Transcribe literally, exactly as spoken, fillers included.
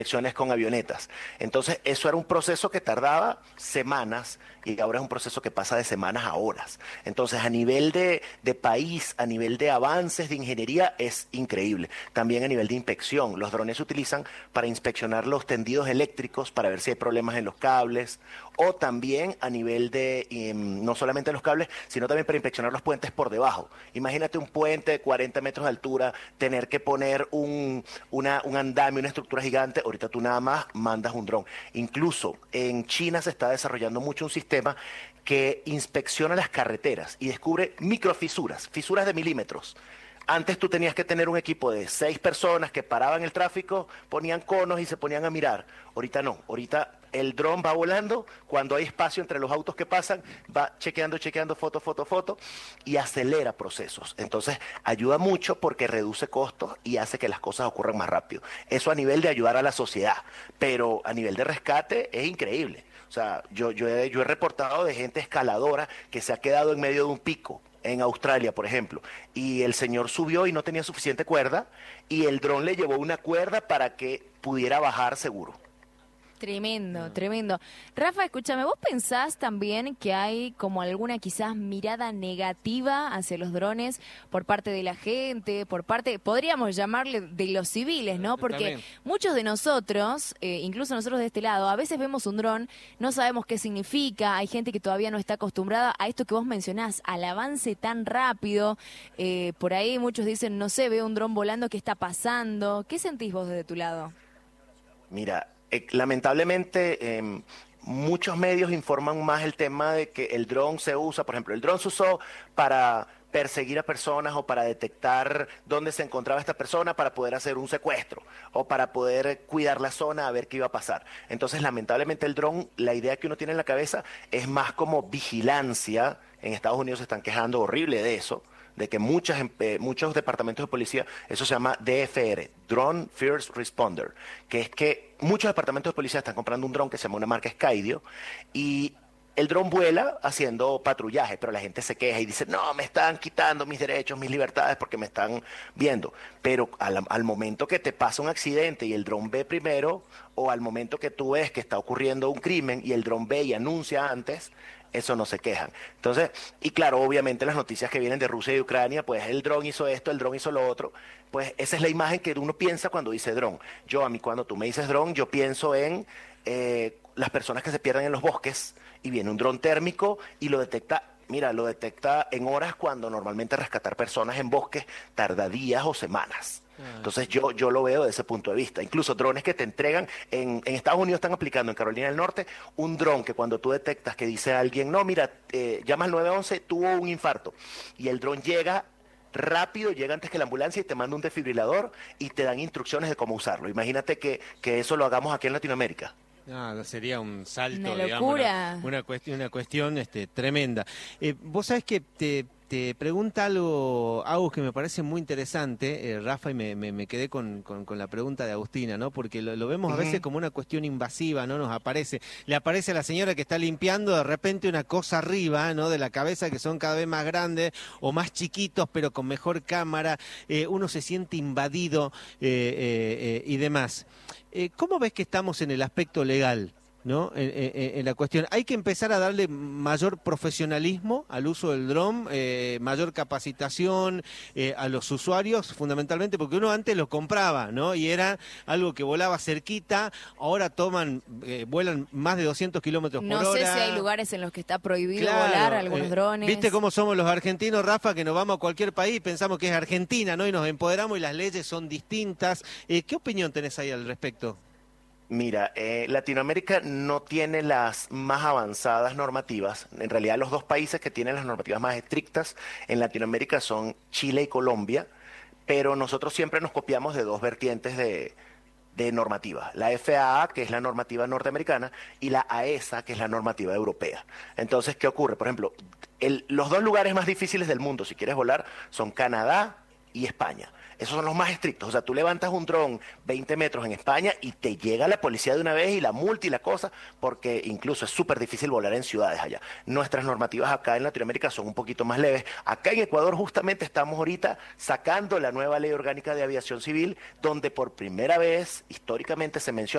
conexiones con avionetas. Entonces, eso era un proceso que tardaba semanas y ahora es un proceso que pasa de semanas a horas. Entonces, a nivel de, de país, a nivel de avances de ingeniería, es increíble. También a nivel de inspección, los drones se utilizan para inspeccionar los tendidos eléctricos, para ver si hay problemas en los cables, o también a nivel de, em, no solamente los cables, sino también para inspeccionar los puentes por debajo. Imagínate un puente de cuarenta metros de altura, tener que poner un, una, un andamio, una estructura gigante. Ahorita tú nada más mandas un dron. Incluso en China se está desarrollando mucho un sistema que inspecciona las carreteras y descubre microfisuras, fisuras de milímetros. Antes tú tenías que tener un equipo de seis personas que paraban el tráfico, ponían conos y se ponían a mirar. Ahorita no, ahorita el dron va volando, cuando hay espacio entre los autos que pasan, va chequeando, chequeando, foto, foto, foto, y acelera procesos. Entonces ayuda mucho porque reduce costos y hace que las cosas ocurran más rápido. Eso a nivel de ayudar a la sociedad, pero a nivel de rescate es increíble. O sea, yo, yo he, yo he reportado de gente escaladora que se ha quedado en medio de un pico en Australia, por ejemplo, y el señor subió y no tenía suficiente cuerda, y el dron le llevó una cuerda para que pudiera bajar seguro. Tremendo, tremendo. Rafa, escúchame, ¿vos pensás también que hay como alguna quizás mirada negativa hacia los drones por parte de la gente, por parte, podríamos llamarle de los civiles, ¿no? Porque También. muchos de nosotros, eh, incluso nosotros de este lado, a veces vemos un dron, no sabemos qué significa, hay gente que todavía no está acostumbrada a esto que vos mencionás, al avance tan rápido. Eh, por ahí muchos dicen, no sé, veo un dron volando, ¿qué está pasando? ¿Qué sentís vos desde tu lado? Mira, eh, lamentablemente em, muchos medios informan más el tema de que el dron se usa, por ejemplo, el dron se usó para perseguir a personas o para detectar dónde se encontraba esta persona para poder hacer un secuestro o para poder cuidar la zona a ver qué iba a pasar. Entonces, lamentablemente el dron, la idea que uno tiene en la cabeza es más como vigilancia. En Estados Unidos se están quejando horrible de eso, de que muchas, em- eh, muchos departamentos de policía, eso se llama D F R, Drone First Responder, que es que muchos departamentos de policía están comprando un dron que se llama una marca Skydio y el dron vuela haciendo patrullaje, pero la gente se queja y dice, no, me están quitando mis derechos, mis libertades porque me están viendo. Pero al, al momento que te pasa un accidente y el dron ve primero, o al momento que tú ves que está ocurriendo un crimen y el dron ve y anuncia antes, eso no se quejan. Entonces, y claro, obviamente las noticias que vienen de Rusia y de Ucrania, pues el dron hizo esto, el dron hizo lo otro, pues esa es la imagen que uno piensa cuando dice dron. Yo, a mí, cuando tú me dices dron, yo pienso en eh, las personas que se pierden en los bosques y viene un dron térmico y lo detecta. Mira, lo detecta en horas cuando normalmente rescatar personas en bosques tarda días o semanas. Ah, Entonces yo, yo lo veo desde ese punto de vista. Incluso drones que te entregan, en, en Estados Unidos están aplicando en Carolina del Norte un dron que cuando tú detectas que dice alguien, no, mira, eh, llama al nueve once, tuvo un infarto. Y el dron llega rápido, llega antes que la ambulancia y te manda un desfibrilador y te dan instrucciones de cómo usarlo. Imagínate que, que eso lo hagamos aquí en Latinoamérica. no, sería un salto, Una digamos, locura. una, una cuestión, una cuestión este, tremenda. Eh, vos sabés que te, te pregunta algo, Agus, que me parece muy interesante, eh, Rafa, y me, me, me quedé con, con, con la pregunta de Agustina, ¿no? Porque lo, lo vemos a veces Ujú. como una cuestión invasiva, ¿no? Nos aparece, le aparece a la señora que está limpiando de repente una cosa arriba, ¿no? De la cabeza, que son cada vez más grandes o más chiquitos, pero con mejor cámara, eh, uno se siente invadido eh, eh, eh, y demás. Eh, ¿Cómo ves que estamos en el aspecto legal, ¿no? En, en- en la cuestión, hay que empezar a darle mayor profesionalismo al uso del dron, eh, mayor capacitación eh, a los usuarios, fundamentalmente porque uno antes lo compraba, ¿no? Y era algo que volaba cerquita, ahora toman, eh, vuelan más de doscientos kilómetros por No sé hora. si hay lugares en los que está prohibido Claro, volar algunos eh, drones. ¿viste cómo somos los argentinos, Rafa? Que nos vamos a cualquier país y pensamos que es Argentina, ¿no? Y nos empoderamos y las leyes son distintas. Eh, ¿qué opinión tenés ahí al respecto? Mira, eh, Latinoamérica no tiene las más avanzadas normativas. En realidad, los dos países que tienen las normativas más estrictas en Latinoamérica son Chile y Colombia, pero nosotros siempre nos copiamos de dos vertientes de, de normativa. La F A A, que es la normativa norteamericana, y la A E S A, que es la normativa europea. Entonces, ¿qué ocurre? Por ejemplo, el- los dos lugares más difíciles del mundo, si quieres volar, son Canadá y España. Esos son los más estrictos. O sea, tú levantas un dron veinte metros en España y te llega la policía de una vez y la multa y la cosa, porque incluso es súper difícil volar en ciudades allá. Nuestras normativas acá en Latinoamérica son un poquito más leves. Acá en Ecuador justamente estamos ahorita sacando la nueva ley orgánica de aviación civil, donde por primera vez históricamente se menciona